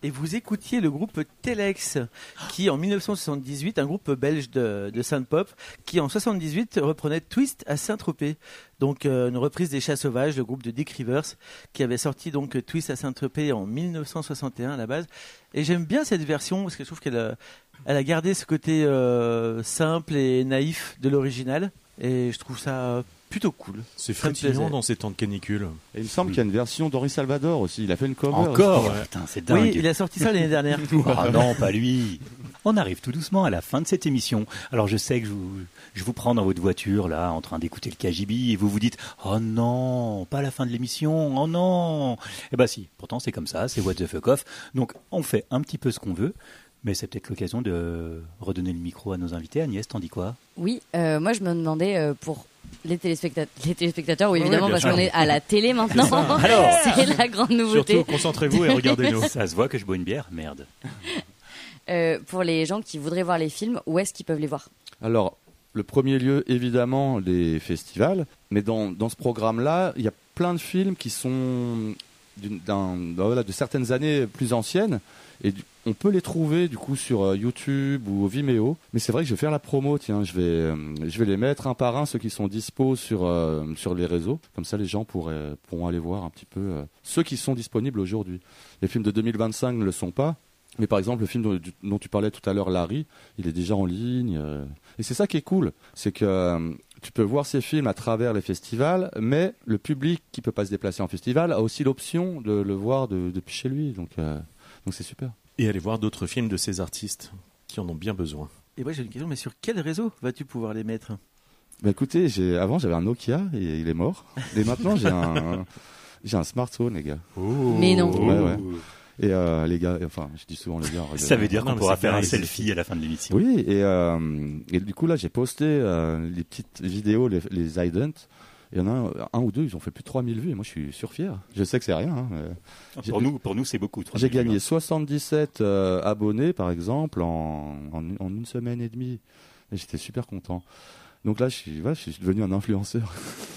et vous écoutiez le groupe Telex, qui en 1978, un groupe belge de synth-pop, qui en 78 reprenait Twist à Saint-Tropez. Donc une reprise des Chats Sauvages, le groupe de Dick Rivers, qui avait sorti donc Twist à Saint-Tropez en 1961 à la base. Et j'aime bien cette version parce que je trouve qu'elle a gardé ce côté simple et naïf de l'original. Et je trouve ça plutôt cool. C'est frétillant dans ces temps de canicule. Et il me semble qu'il y a une version d'Henri Salvador aussi. Il a fait une cover. Encore Putain, c'est dingue. Oui, il a sorti ça l'année dernière. Ah non, pas lui. On arrive tout doucement à la fin de cette émission. Alors je sais que je vous prends dans votre voiture, là, en train d'écouter le KGB, et vous vous dites « Oh non, pas la fin de l'émission, oh non !» Eh ben si, pourtant c'est comme ça, c'est what the fuck off. Donc on fait un petit peu ce qu'on veut, mais c'est peut-être l'occasion de redonner le micro à nos invités. Agnès, t'en dis quoi ? Oui, moi je me demandais pour les téléspectateurs, oui évidemment, parce qu'on est à la télé maintenant. Alors, c'est la grande nouveauté. Surtout, concentrez-vous et regardez-nous. Ça se voit que je bois une bière, merde. Pour les gens qui voudraient voir les films, où est-ce qu'ils peuvent les voir ? Alors, le premier lieu, évidemment, les festivals. Mais dans ce programme-là, il y a plein de films qui sont de certaines années plus anciennes. Et on peut les trouver du coup sur YouTube ou Vimeo. Mais c'est vrai que je vais faire la promo. Tiens, je vais les mettre un par un, ceux qui sont dispo sur les réseaux. Comme ça, les gens pourront aller voir un petit peu ceux qui sont disponibles aujourd'hui. Les films de 2025 ne le sont pas. Mais par exemple, le film dont tu parlais tout à l'heure, Larry, il est déjà en ligne. Et c'est ça qui est cool. C'est que tu peux voir ces films à travers les festivals, mais le public qui ne peut pas se déplacer en festival a aussi l'option de le voir depuis chez lui. Donc c'est super. Et aller voir d'autres films de ces artistes qui en ont bien besoin. Et moi j'ai une question, mais sur quel réseau vas-tu pouvoir les mettre ? Bah écoutez, avant j'avais un Nokia et il est mort. Et maintenant j'ai un smartphone, les gars. Oh. Mais non. Ouais. Et les gars, enfin, je dis souvent les gars. Ça veut dire qu'on pourra faire un selfie à la fin de l'émission. Oui, et du coup là, j'ai posté les petites vidéos, les idents. Il y en a un ou deux, ils ont fait plus de 3000 vues et moi je suis surfier. Je sais que c'est rien. Hein, pour nous, c'est beaucoup. J'ai gagné 77 abonnés par exemple en une semaine et demie. Et j'étais super content. Donc là, je suis devenu un influenceur.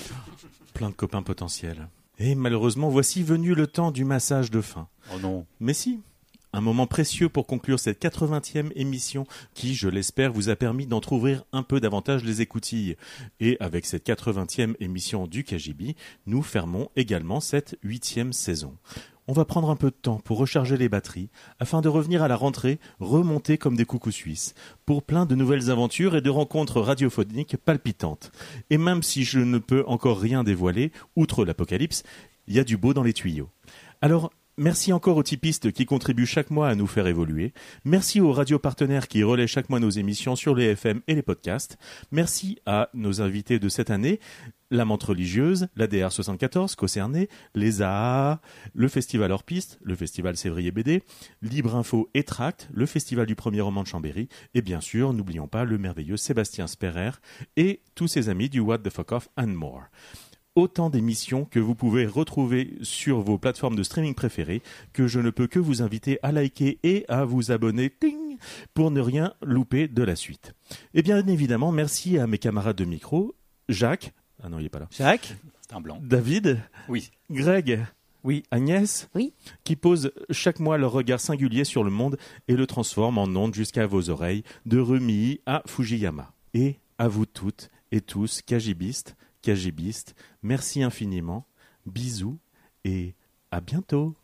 Plein de copains potentiels. Et malheureusement, voici venu le temps du massage de fin. Oh non. Mais si, un moment précieux pour conclure cette 80e émission qui, je l'espère, vous a permis d'entrouvrir un peu davantage les écoutilles. Et avec cette 80e émission du KGB, nous fermons également cette 8e saison. On va prendre un peu de temps pour recharger les batteries, afin de revenir à la rentrée, remonter comme des coucous suisses, pour plein de nouvelles aventures et de rencontres radiophoniques palpitantes. Et même si je ne peux encore rien dévoiler, outre l'apocalypse, il y a du beau dans les tuyaux. Alors, merci encore aux tipistes qui contribuent chaque mois à nous faire évoluer. Merci aux radios partenaires qui relaient chaque mois nos émissions sur les FM et les podcasts. Merci à nos invités de cette année, la Menthe Religieuse, l'ADR 74, Concerné, les AA, le Festival Hors Piste, le Festival Sévrier BD, Libre Info et Tract, le Festival du Premier Roman de Chambéry, et bien sûr, n'oublions pas le merveilleux Sébastien Sperrer et tous ses amis du What the Fuck Off and More. Autant d'émissions que vous pouvez retrouver sur vos plateformes de streaming préférées, que je ne peux que vous inviter à liker et à vous abonner pour ne rien louper de la suite. Et bien évidemment, merci à mes camarades de micro, Jacques, ah non il n'est pas là, Jacques ? C'est un blanc. David, Oui. Greg, Oui. Agnès, Oui. qui posent chaque mois leur regard singulier sur le monde et le transforment en ondes jusqu'à vos oreilles, de Rumilly à Fujiyama. Et à vous toutes et tous, KGBistes, merci infiniment, bisous et à bientôt.